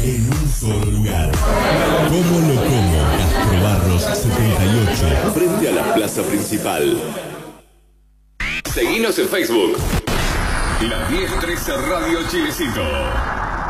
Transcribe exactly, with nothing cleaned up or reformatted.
en un solo lugar. Como lo como, Gastrobarros setenta y ocho, frente a la plaza principal. Seguinos en Facebook. La diez trece Radio Chilecito.